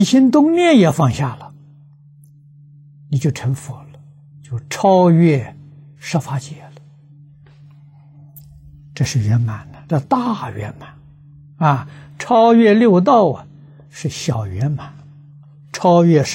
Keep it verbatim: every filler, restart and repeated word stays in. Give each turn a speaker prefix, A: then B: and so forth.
A: 心动念也放下了，你就成佛了，就超越十法界了。这是圆满的，这大圆满啊！超越六道啊，是小圆满；超越十